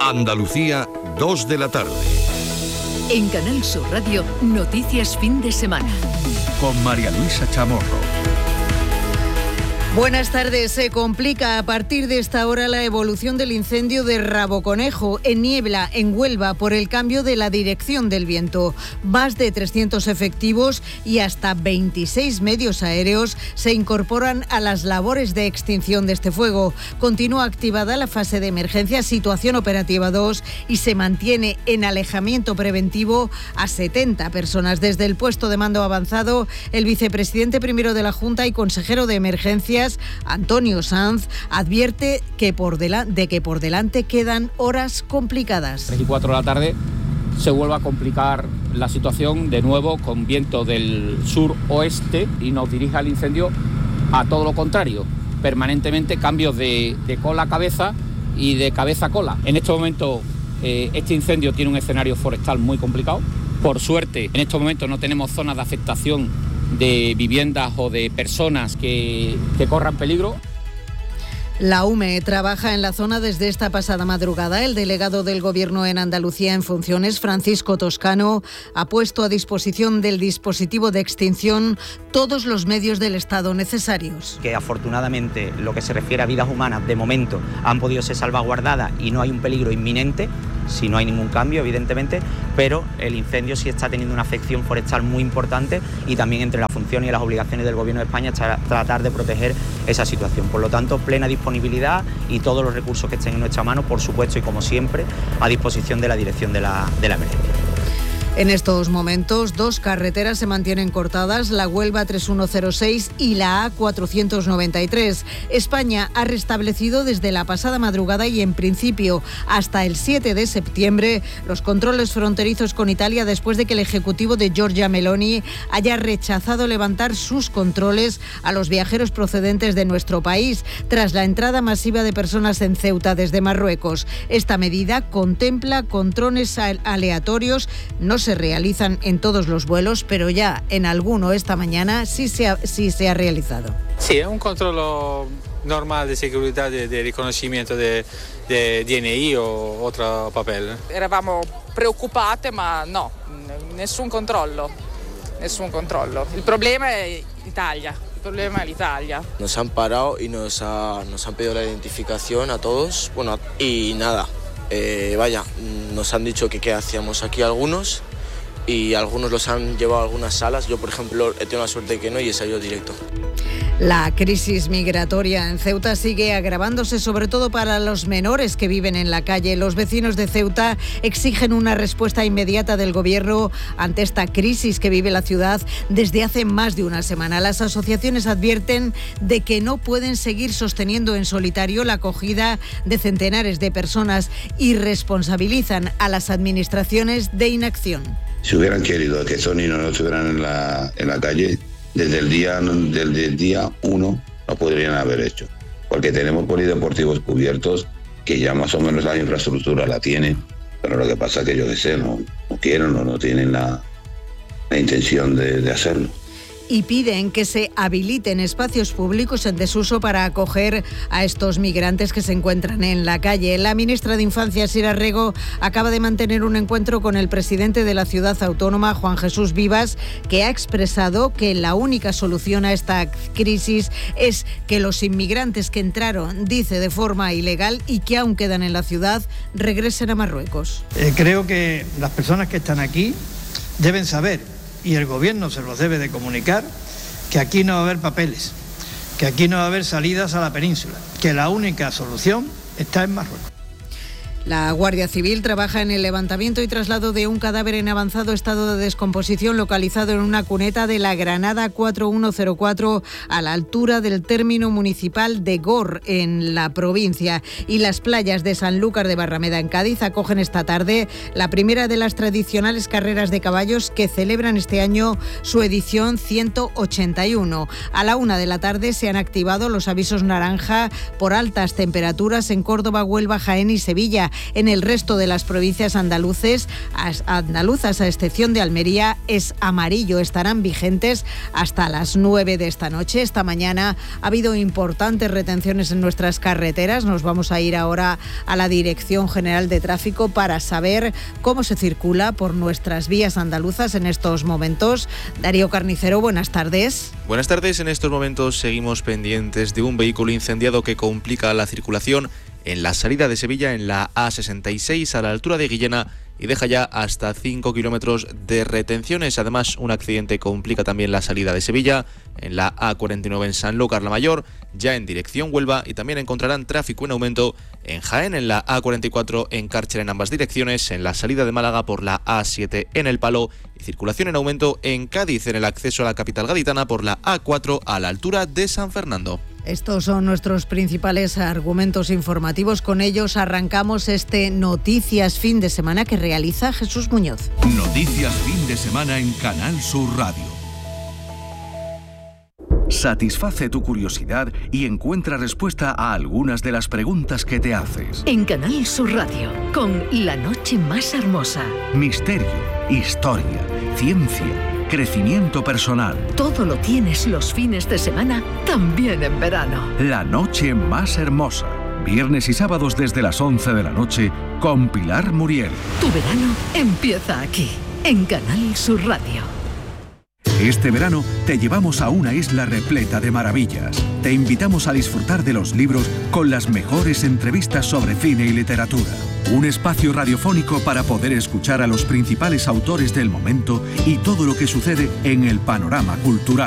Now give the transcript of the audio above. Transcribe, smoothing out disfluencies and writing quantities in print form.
Andalucía, 2 de la tarde. En Canal Sur Radio, Noticias Fin de Semana. Con María Luisa Chamorro. Buenas tardes. Se complica a partir de esta hora la evolución del incendio de Raboconejo, en Niebla, en Huelva, por el cambio de la dirección del viento. Más de 300 efectivos y hasta 26 medios aéreos se incorporan a las labores de extinción de este fuego. Continúa activada la fase de emergencia, situación operativa 2, y se mantiene en alejamiento preventivo a 70 personas. Desde el puesto de mando avanzado, el vicepresidente primero de la Junta y consejero de Emergencias, Antonio Sanz, advierte que por delante quedan horas complicadas. 3 y 4 de la tarde se vuelve a complicar la situación de nuevo con viento del sur-oeste y nos dirige al incendio a todo lo contrario. Permanentemente cambios de cola a cabeza y de cabeza a cola. En este momento este incendio tiene un escenario forestal muy complicado. Por suerte, en estos momentos no tenemos zonas de afectación de viviendas o de personas que corran peligro. La UME trabaja en la zona desde esta pasada madrugada. El delegado del Gobierno en Andalucía en funciones, Francisco Toscano, ha puesto a disposición del dispositivo de extinción todos los medios del Estado necesarios. Que afortunadamente, lo que se refiere a vidas humanas, de momento han podido ser salvaguardadas y no hay un peligro inminente, si no hay ningún cambio, evidentemente, pero el incendio sí está teniendo una afección forestal muy importante y también entre las funciones y las obligaciones del Gobierno de España está tratar de proteger esa situación. Por lo tanto, plena disponibilidad y todos los recursos que estén en nuestra mano, por supuesto, y como siempre, a disposición de la dirección de la emergencia. En estos momentos, 2 carreteras se mantienen cortadas, la Huelva 3106 y la A493. España ha restablecido desde la pasada madrugada y en principio hasta el 7 de septiembre los controles fronterizos con Italia después de que el ejecutivo de Giorgia Meloni haya rechazado levantar sus controles a los viajeros procedentes de nuestro país tras la entrada masiva de personas en Ceuta desde Marruecos. Esta medida contempla controles aleatorios, no se realizan en todos los vuelos, pero ya en alguno esta mañana sí se ha realizado. Sí, es un controllo normal de seguridad, de reconocimiento de DNI o otro papel. Eravamo preoccupate, ma no, nessun controllo. El problema es Italia. El problema es l'Italia. Nos han parado y nos han pedido la identificación a todos, y nada, nos han dicho que qué hacíamos aquí algunos y algunos los han llevado a algunas salas. Yo, por ejemplo, he tenido la suerte de que no y he salido directo. La crisis migratoria en Ceuta sigue agravándose, sobre todo para los menores que viven en la calle. Los vecinos de Ceuta exigen una respuesta inmediata del Gobierno ante esta crisis que vive la ciudad desde hace más de una semana. Las asociaciones advierten de que no pueden seguir sosteniendo en solitario la acogida de centenares de personas y responsabilizan a las administraciones de inacción. Si hubieran querido que estos niños no estuvieran en la calle, desde el día 1 lo podrían haber hecho, porque tenemos polideportivos cubiertos que ya más o menos la infraestructura la tienen, pero lo que pasa es que yo no quieren o no tienen la intención de hacerlo. Y piden que se habiliten espacios públicos en desuso para acoger a estos migrantes que se encuentran en la calle. La ministra de Infancia, Sira Rego, acaba de mantener un encuentro con el presidente de la ciudad autónoma, Juan Jesús Vivas, que ha expresado que la única solución a esta crisis es que los inmigrantes que entraron, dice, de forma ilegal y que aún quedan en la ciudad, regresen a Marruecos. Creo que las personas que están aquí deben saber, y el Gobierno se los debe de comunicar, que aquí no va a haber papeles, que aquí no va a haber salidas a la península, que la única solución está en Marruecos. La Guardia Civil trabaja en el levantamiento y traslado de un cadáver en avanzado estado de descomposición localizado en una cuneta de la Granada 4104 a la altura del término municipal de Gor, en la provincia. Y las playas de Sanlúcar de Barrameda, en Cádiz, acogen esta tarde la primera de las tradicionales carreras de caballos que celebran este año su edición 181. A la 1 de la tarde se han activado los avisos naranja por altas temperaturas en Córdoba, Huelva, Jaén y Sevilla. En el resto de las provincias andaluzas, a excepción de Almería, es amarillo. Estarán vigentes hasta las 9 de esta noche. Esta mañana ha habido importantes retenciones en nuestras carreteras. Nos vamos a ir ahora a la Dirección General de Tráfico para saber cómo se circula por nuestras vías andaluzas en estos momentos. Darío Carnicero, buenas tardes. Buenas tardes. En estos momentos seguimos pendientes de un vehículo incendiado que complica la circulación en la salida de Sevilla en la A66 a la altura de Guillena y deja ya hasta 5 kilómetros de retenciones. Además, un accidente complica también la salida de Sevilla en la A49 en Sanlúcar la Mayor, ya en dirección Huelva, y también encontrarán tráfico en aumento en Jaén, en la A44 en Cárcher en ambas direcciones, en la salida de Málaga por la A7 en El Palo, y circulación en aumento en Cádiz en el acceso a la capital gaditana por la A4 a la altura de San Fernando. Estos son nuestros principales argumentos informativos. Con ellos arrancamos este Noticias Fin de Semana que realiza Jesús Muñoz. Noticias Fin de Semana en Canal Sur Radio. Satisface tu curiosidad y encuentra respuesta a algunas de las preguntas que te haces. En Canal Sur Radio, con La Noche Más Hermosa. Misterio, historia, ciencia, crecimiento personal. Todo lo tienes los fines de semana, también en verano. La Noche Más Hermosa. Viernes y sábados desde las 11 de la noche con Pilar Muriel. Tu verano empieza aquí, en Canal Sur Radio. Este verano te llevamos a una isla repleta de maravillas. Te invitamos a disfrutar de los libros con las mejores entrevistas sobre cine y literatura. Un espacio radiofónico para poder escuchar a los principales autores del momento y todo lo que sucede en el panorama cultural.